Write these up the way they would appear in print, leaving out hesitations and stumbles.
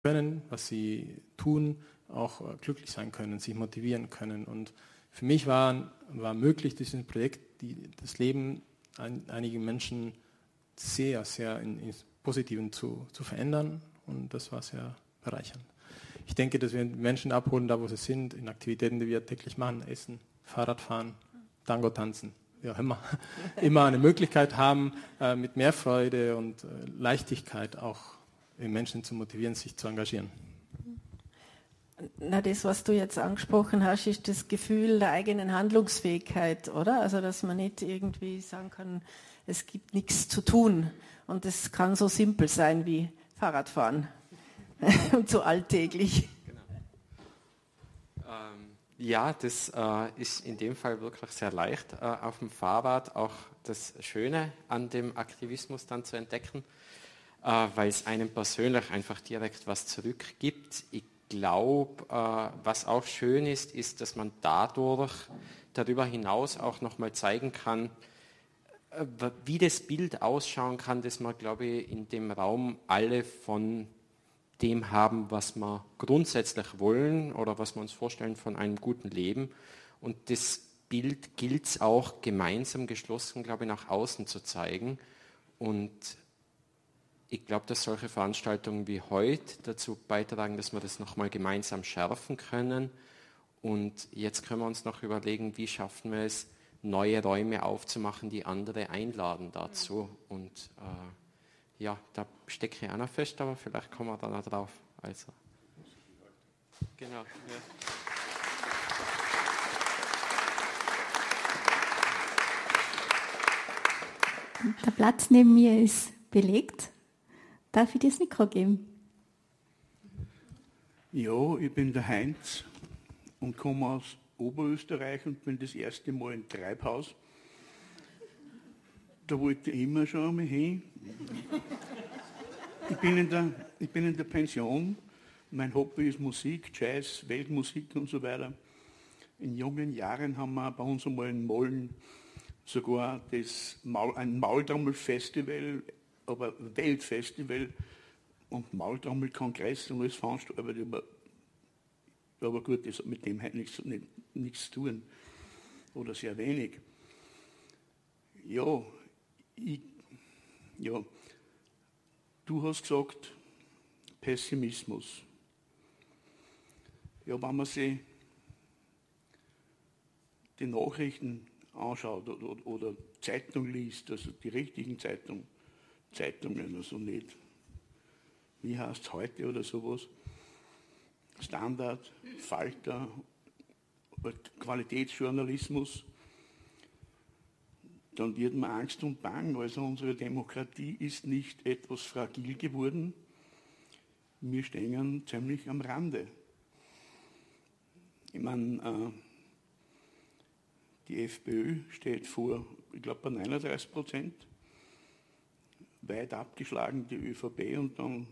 können, was sie tun, auch glücklich sein können, sich motivieren können. Und für mich war möglich, durch dieses Projekt das Leben einigen Menschen sehr, sehr ins Positiven zu verändern, und das war sehr bereichernd. Ich denke, dass wir Menschen abholen, da wo sie sind, in Aktivitäten, die wir täglich machen, Essen, Fahrradfahren, Tango tanzen, wie auch immer, immer eine Möglichkeit haben, mit mehr Freude und Leichtigkeit auch Menschen zu motivieren, sich zu engagieren. Na, das, was du jetzt angesprochen hast, ist das Gefühl der eigenen Handlungsfähigkeit, oder? Also, dass man nicht irgendwie sagen kann, es gibt nichts zu tun. Und das kann so simpel sein wie Fahrradfahren und so alltäglich. Genau. Ja, das ist in dem Fall wirklich sehr leicht, auf dem Fahrrad auch das Schöne an dem Aktivismus dann zu entdecken, weil es einem persönlich einfach direkt was zurückgibt. Ich glaube, was auch schön ist, dass man dadurch darüber hinaus auch nochmal zeigen kann, wie das Bild ausschauen kann, dass wir, glaube ich, in dem Raum alle von dem haben, was wir grundsätzlich wollen oder was wir uns vorstellen von einem guten Leben. Und das Bild gilt es auch gemeinsam geschlossen, glaube ich, nach außen zu zeigen. Und ich glaube, dass solche Veranstaltungen wie heute dazu beitragen, dass wir das nochmal gemeinsam schärfen können. Und jetzt können wir uns noch überlegen, wie schaffen wir es, neue Räume aufzumachen, die andere einladen dazu. Und ja, da stecke ich auch noch fest, aber vielleicht kommen wir da noch drauf. Also, genau. Ja. Der Platz neben mir ist belegt. Darf ich dir das Mikro geben? Ja, ich bin der Heinz und komme aus Oberösterreich und bin das erste Mal in Treibhaus. Da wollte ich immer schon einmal hin. Ich bin in der Pension. Mein Hobby ist Musik, Jazz, Weltmusik und so weiter. In jungen Jahren haben wir bei uns einmal in Molln sogar ein Maultrommelfestival, aber Weltfestival und Maultrommelkongress und alles veranstaltet. Aber gut, das hat mit dem halt nichts zu tun. Oder sehr wenig. Ja, du hast gesagt, Pessimismus. Ja, wenn man sich die Nachrichten anschaut oder Zeitung liest, also die richtigen Zeitungen, also nicht, wie heißt es heute oder sowas, Standard, Falter, Qualitätsjournalismus, dann wird man Angst und Bang. Also unsere Demokratie ist nicht etwas fragil geworden. Wir stehen ziemlich am Rande. Ich meine, die FPÖ steht vor, ich glaube, bei 39%, weit abgeschlagen die ÖVP und dann,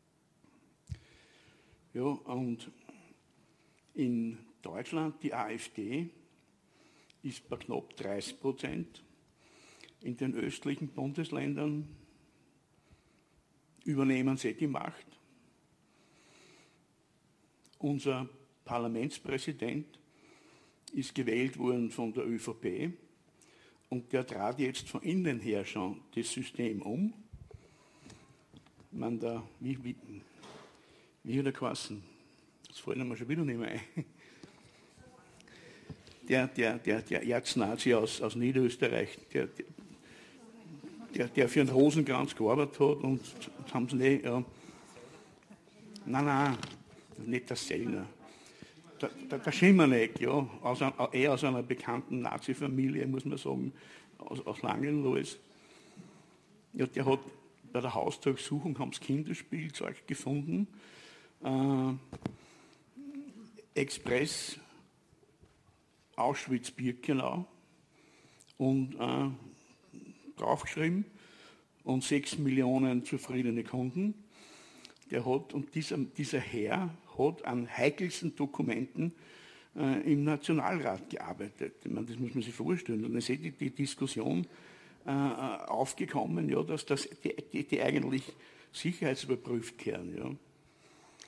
ja, und in Deutschland die AfD ist bei knapp 30%. In den östlichen Bundesländern übernehmen sie die Macht. Unser Parlamentspräsident ist gewählt worden von der ÖVP und der trat jetzt von innen her schon das System um. Man da, wie hat er geheißen? Das fällt mir schon wieder nicht mehr ein. Der Erznazi aus Niederösterreich, der für einen Rosenkranz gearbeitet hat und haben sie nicht, ja. Nein, nicht der Sellner. Der Schimanek, ja, aus einer bekannten Nazi-Familie, muss man sagen, aus Langenlois. Ja, der hat bei der Hausdurchsuchung haben sie Kinderspielzeug gefunden. Express Auschwitz-Birkenau und draufgeschrieben und 6 Millionen zufriedene Kunden. Dieser Herr hat an heikelsten Dokumenten im Nationalrat gearbeitet. Ich meine, das muss man sich vorstellen. Und dann ist die Diskussion aufgekommen, ja, dass die eigentlich sicherheitsüberprüft werden. Ja.